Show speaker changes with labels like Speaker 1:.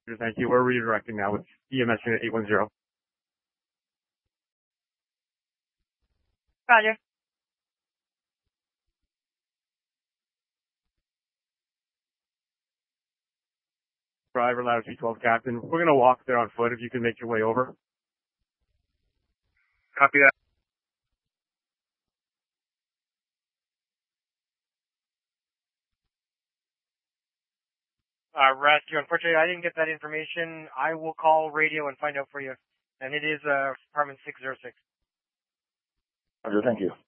Speaker 1: Thank you. We're redirecting now with EMS unit 810.
Speaker 2: Roger.
Speaker 1: Driver Latitude 12 Captain. We're going to walk there on foot if you can make your way over.
Speaker 3: Copy that.
Speaker 2: Rescue, unfortunately, I didn't get that information. I will call radio and find out for you. And it is Department 606.
Speaker 3: Roger, thank you.